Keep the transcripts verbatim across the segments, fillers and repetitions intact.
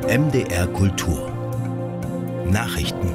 M D R Kultur Nachrichten.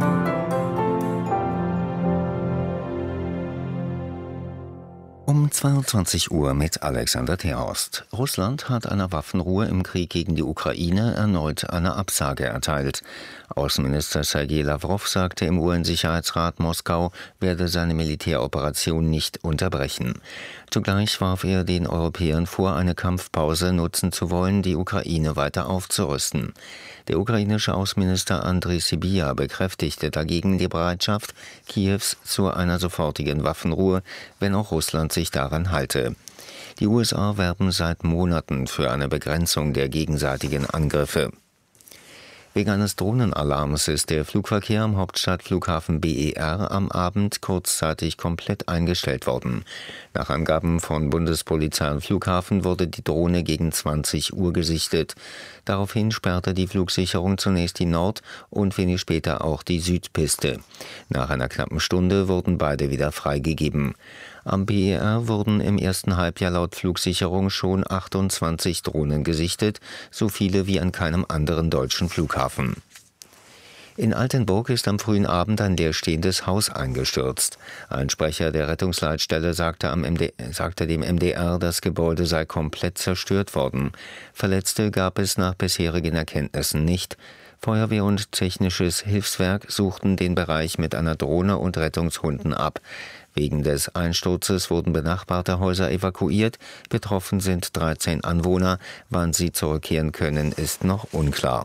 Um zweiundzwanzig Uhr mit Alexander Terhorst. Russland hat einer Waffenruhe im Krieg gegen die Ukraine erneut eine Absage erteilt. Außenminister Sergei Lawrow sagte im U N-Sicherheitsrat, Moskau werde seine Militäroperation nicht unterbrechen. Zugleich warf er den Europäern vor, eine Kampfpause nutzen zu wollen, die Ukraine weiter aufzurüsten. Der ukrainische Außenminister Andrei Sybiha bekräftigte dagegen die Bereitschaft Kiews zu einer sofortigen Waffenruhe, wenn auch Russland sich daran halte. Die U S A werben seit Monaten für eine Begrenzung der gegenseitigen Angriffe. Wegen eines Drohnenalarms ist der Flugverkehr am Hauptstadtflughafen B E R am Abend kurzzeitig komplett eingestellt worden. Nach Angaben von Bundespolizei und Flughafen wurde die Drohne gegen zwanzig Uhr gesichtet. Daraufhin sperrte die Flugsicherung zunächst die Nord- und wenig später auch die Südpiste. Nach einer knappen Stunde wurden beide wieder freigegeben. Am B E R wurden im ersten Halbjahr laut Flugsicherung schon achtundzwanzig Drohnen gesichtet, so viele wie an keinem anderen deutschen Flughafen. In Altenburg ist am frühen Abend ein leerstehendes Haus eingestürzt. Ein Sprecher der Rettungsleitstelle sagte, am M D, sagte dem M D R, das Gebäude sei komplett zerstört worden. Verletzte gab es nach bisherigen Erkenntnissen nicht. Feuerwehr und technisches Hilfswerk suchten den Bereich mit einer Drohne und Rettungshunden ab. Wegen des Einsturzes wurden benachbarte Häuser evakuiert. Betroffen sind dreizehn Anwohner. Wann sie zurückkehren können, ist noch unklar.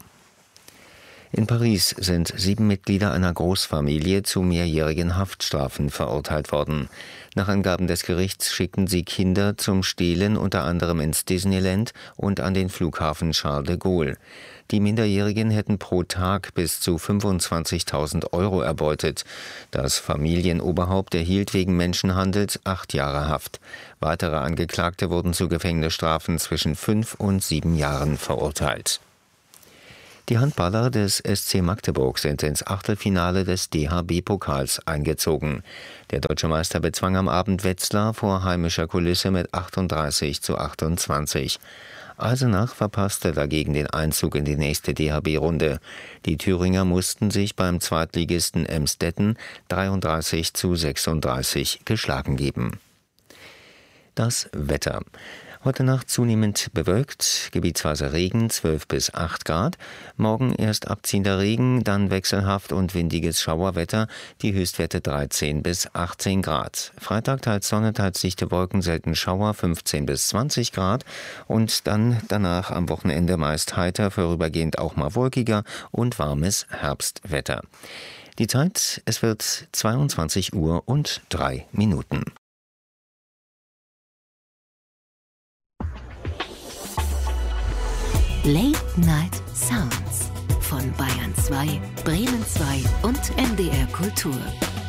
In Paris sind sieben Mitglieder einer Großfamilie zu mehrjährigen Haftstrafen verurteilt worden. Nach Angaben des Gerichts schickten sie Kinder zum Stehlen unter anderem ins Disneyland und an den Flughafen Charles de Gaulle. Die Minderjährigen hätten pro Tag bis zu fünfundzwanzigtausend Euro erbeutet. Das Familienoberhaupt erhielt wegen Menschenhandels acht Jahre Haft. Weitere Angeklagte wurden zu Gefängnisstrafen zwischen fünf und sieben Jahren verurteilt. Die Handballer des S C Magdeburg sind ins Achtelfinale des D H B-Pokals eingezogen. Der deutsche Meister bezwang am Abend Wetzlar vor heimischer Kulisse mit achtunddreißig zu achtundzwanzig. Eisenach verpasste dagegen den Einzug in die nächste D H B-Runde. Die Thüringer mussten sich beim Zweitligisten Emsdetten dreiunddreißig zu sechsunddreißig geschlagen geben. Das Wetter. Heute Nacht zunehmend bewölkt, gebietsweise Regen, zwölf bis acht Grad. Morgen erst abziehender Regen, dann wechselhaft und windiges Schauerwetter, die Höchstwerte dreizehn bis achtzehn Grad. Freitag teils Sonne, teils dichte Wolken, selten Schauer, fünfzehn bis zwanzig Grad. Und dann danach am Wochenende meist heiter, vorübergehend auch mal wolkiger und warmes Herbstwetter. Die Zeit, es wird zweiundzwanzig Uhr und drei Minuten. Late Night Sounds von Bayern zwei, Bremen zwei und M D R Kultur.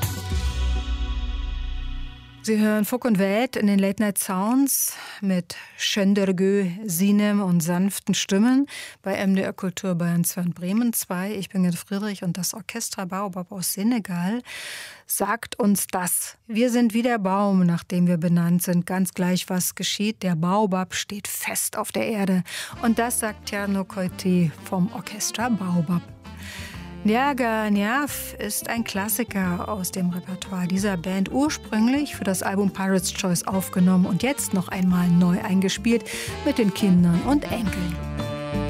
Sie hören Fuck und Welt in den Late Night Sounds mit Schöndergö, Sinem und sanften Stimmen bei M D R Kultur Bayern zwei und Bremen zwei. Ich bin Gerd Friedrich und das Orchestra Baobab aus Senegal sagt uns das. Wir sind wie der Baum, nach dem wir benannt sind. Ganz gleich, was geschieht. Der Baobab steht fest auf der Erde. Und das sagt Tierno Coiti vom Orchestra Baobab. Nyaga Nyaf ist ein Klassiker aus dem Repertoire dieser Band, ursprünglich für das Album Pirates Choice aufgenommen und jetzt noch einmal neu eingespielt mit den Kindern und Enkeln.